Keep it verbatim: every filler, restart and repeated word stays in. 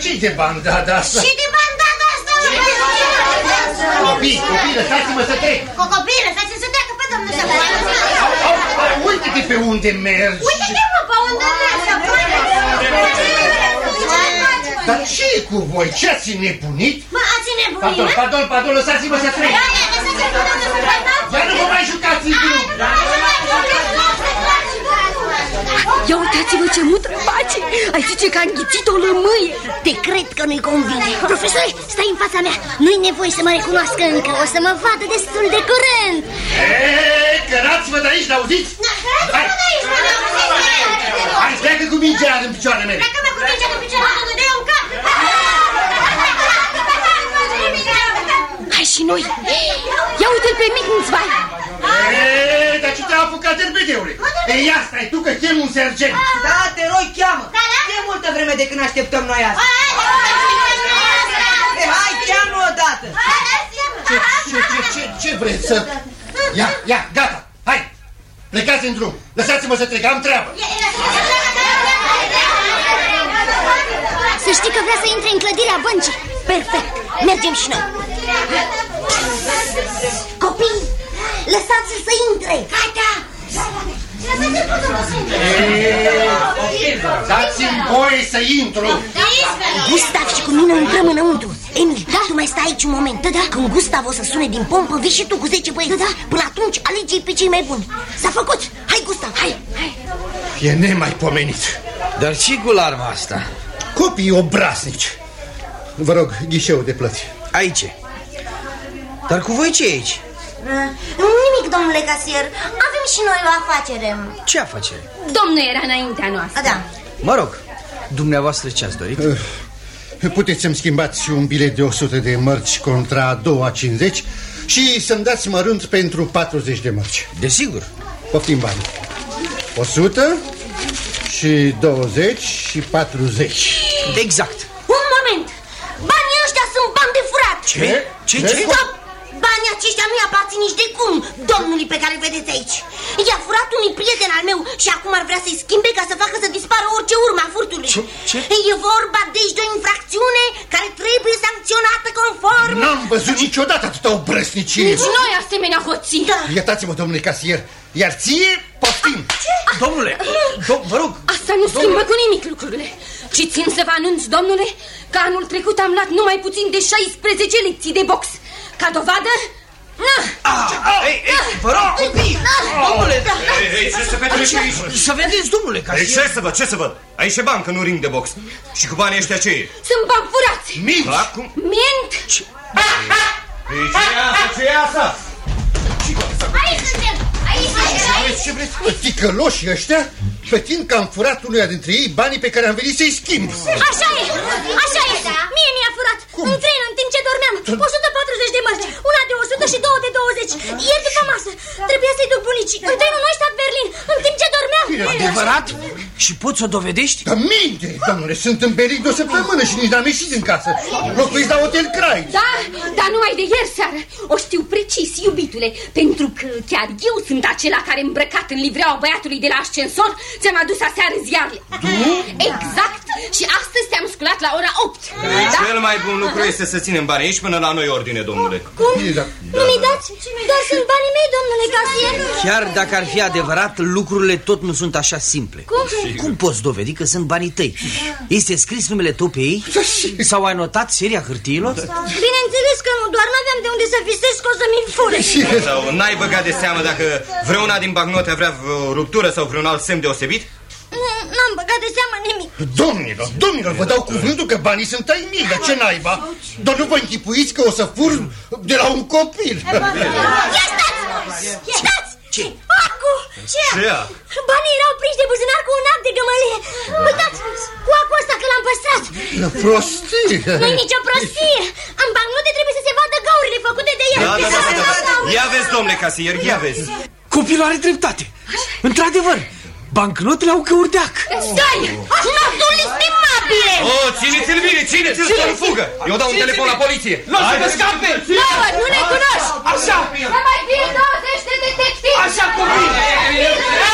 ce-i de bandada asta? Și de bandada asta? Copii, copii, lăsați-mă să trec. Copii, lăsați-mă să treacă pe domnul să poată. Uite-te pe unde mergi. Uite-te, mă, pe unde mergi să poată. Dar ce e cu voi? Ce ați nebunit? Mă, ați nebunit, Pardon, pardon, pardon, lăsați-mă să trec. Ia nu vă mai jucați în drum. Ia uitați-vă ce mutră face. Ai zice că a înghițit o lămâie. Te cred că nu-i convine. Profesore, stai în fața mea. Nu-i nevoie să mă recunoască încă. O să mă vadă destul de curând. Eee, cărați-vă de aici, l-auziți? Hai, hai, pleacă cu mingea în picioarele mele. Pleacă-mă cu mingea în picioarele mele, de-i un cap. Hai și noi. Ia uite-l pe mic, nu-ți vai. Eee, dar ce te-a apucat, derbedeule? Ei, ia stai tu că chem un sergent. Da, te rog, cheamă. E multă vreme de când așteptăm noi asta. Hai, cheamă odată. Ce, ce, ce, ce, ce vreți să... Ia, ia, gata, hai, plecați în drum. Lăsați-mă să trec, am treabă. Să știi că vrea să intre în clădirea băncii. Perfect, mergem și noi. Copii, lăsați-l să intre. Gata. Dați-mi voie să intru. Gustav și cu mine intrăm înăuntru. Emil, da? Tu mai stai aici un moment. Da, da. Când Gustav o să sune din pompă, vii și tu cu zece băieți. Da, da. Până atunci alege-i pe cei mai buni. S-a făcut. Hai, Gustav, hai, hai. E nemaipomenit. Dar ce cu larma asta? Copii obraznici. Vă rog, ghișeul de plăți. Aici. Dar cu voi ce e aici? Nimic, domnule casier. Avem și noi o afacere. Ce afacere? Domnul era înaintea noastră. Da. Mă rog, dumneavoastră ce ați dorit? Puteți să-mi schimbați un bilet de o sută de mărci contra a doua cincizeci și să-mi dați mărunt pentru patruzeci de mărci. Desigur. Poftim bani. o sută și douăzeci și patruzeci. Exact. Un moment. Banii ăștia sunt bani de furat. Ce? Ce? Ce? Da, banii aceștia nu-i aparțin nici de cum domnului pe care îl vedeți aici. I-a furat unui prieten al meu și acum ar vrea să-i schimbe ca să facă să dispară orice urmă a furtului. Ce? Ce? E vorba deci de o infracțiune care trebuie sancționată conform. N-am văzut niciodată atâta obrăsnicie. Nici noi asemenea hoții. Da. Iertați-mă, domnule casier. Iar ție, poftim. Domnule, do vă rog. Asta nu schimbă cu nimic lucrurile. Și țin să vă anunț, domnule, că anul trecut am luat numai puțin de șaisprezece lecții de box. Ca dovadă... Na! Ah, ei, ei, vă rog, copii! Domnule! Ei, ei, ce se petrece aici? Să vedeți, domnule, ca Ei, ce să văd, ce să văd? Aici e bancă, nu ring de box. Și cu banii ăștia ce e? Sunt bani furați. Minți! Da, cum? Mint! Ei, ce e asta, ce e asta? Aici suntem! Aici suntem! Ce vreți? Ticăloșii ăștia plătind că am furat unuia dintre ei banii pe care am venit să-i schimb. Așa e! Așa e! Mie mi-a furat! Cum? În trenă, în timp ce dormeam, o sută patruzeci de mărci, una de o sută și două de douăzeci. Ieri după masă, trebuia să-i duc bunicii. În trenul Neustadt-Berlin, în timp ce dormeam. Adevărat? Și poți să o dovedești? Dar minte, domnule, sunt în Berlin de o săptămână și nici n-am ieșit din casă. Locuiți la Hotel Crai. Da, dar numai de ieri seară. O știu precis, iubitule, pentru că chiar eu sunt acela care, îmbrăcat în livreaua băiatului de la ascensor, ți-am adus aseară ziarele. Exact. Și astăzi te-am sculat la ora opt. Da? Cel mai bun lucru este să ținem banii aici până la noi ordine, domnule. Cum? Da. Nu mi dați? Dar sunt banii mei, domnule casier. Chiar dacă ar fi adevărat, lucrurile tot nu sunt așa simple. Cum? Cum poți dovedi că sunt banii tăi? Este scris numele tău pe ei? Sau ai notat seria hârtiilor? Bineînțeles că nu, doar n-aveam de unde să visez că o să mi-l fure. Sau n-ai băgat de seamă dacă vreuna din bagnote avea vreo ruptură sau vreun alt semn deosebit? N-am băgat de seamă nimic. Domnilor, domnilor, vă dau cuvântul că banii sunt ai mei, dar ce naiba? Dar nu vă închipuiți că o să fur de la un copil. Ia stați! Stați! Ce? Acu! Ce? Ce? Banii erau prinși de buzunar cu un act de gămălie. Uitați, cu acul ăsta că l-am păstrat. Prostie! Nu-i nicio prostie. În bancnote trebuie să se vadă găurile făcute de el. Da, da, da, da, da. Ia vezi, domnule casier, ia vezi. Copilul are dreptate. Într-adevăr, bancnotele au căuri de ac. Stai! Notul estimabile! Oh, țineți-l bine, țineți-l să nu fugă. Eu dau un telefon la poliție. Nu o să vă scape! Nouă, nu ne cunoști! Așa! Să mai fie douăzeci de detectivi! Așa, copii!